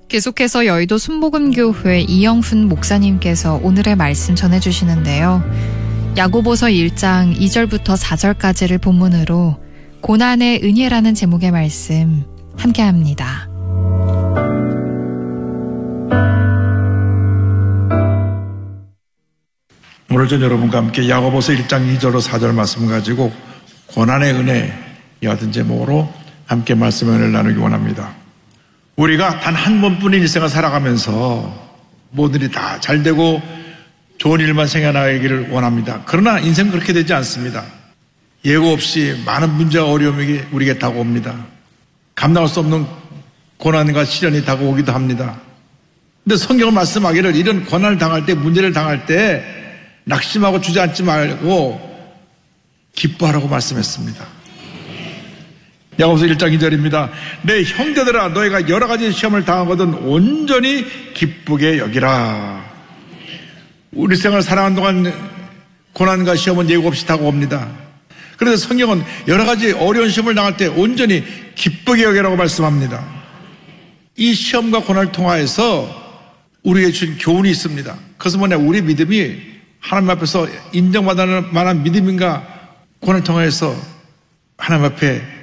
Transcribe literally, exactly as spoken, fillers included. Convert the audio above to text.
계속해서 여의도 순복음교회 이영훈 목사님께서 오늘의 말씀 전해주시는데요. 야고보서 일 장 이 절부터 사 절까지를 본문으로 고난의 은혜라는 제목의 말씀 함께합니다. 오늘 전 여러분과 함께 야고보서 일 장 이 절로 사 절 말씀 가지고 고난의 은혜 이 같은 제목으로 함께 말씀을 나누기 원합니다. 우리가 단 한 번뿐인 일생을 살아가면서 모든 일이 다 잘되고 좋은 일만 생겨나기를 원합니다. 그러나 인생은 그렇게 되지 않습니다. 예고 없이 많은 문제와 어려움이 우리에게 다가옵니다. 감당할 수 없는 고난과 시련이 다가오기도 합니다. 그런데 성경은 말씀하기를 이런 고난을 당할 때, 문제를 당할 때 낙심하고 주저앉지 말고 기뻐하라고 말씀했습니다. 야고보서 일 장 이 절입니다. 내 형제들아, 너희가 여러 가지 시험을 당하거든 온전히 기쁘게 여기라. 우리 생을 살아가는 동안 고난과 시험은 예고 없이 다가옵니다. 그래서 성경은 여러 가지 어려운 시험을 당할 때 온전히 기쁘게 여기라고 말씀합니다. 이 시험과 고난을 통하여서 우리에게 준 교훈이 있습니다. 그것은 뭐냐, 우리 믿음이 하나님 앞에서 인정받을 만한 믿음인가, 고난을 통하여서 하나님 앞에